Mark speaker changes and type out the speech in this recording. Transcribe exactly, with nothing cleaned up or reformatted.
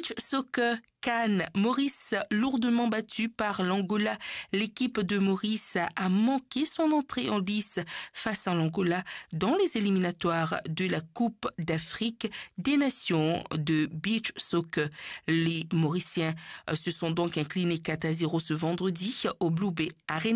Speaker 1: Beach Soccer Cannes, Maurice lourdement battu par l'Angola. L'équipe de Maurice a manqué son entrée en lice face à l'Angola dans les éliminatoires de la Coupe d'Afrique des Nations de Beach Soccer. Les Mauriciens se sont donc inclinés quatre à zéro ce vendredi au Blue Bay Arena.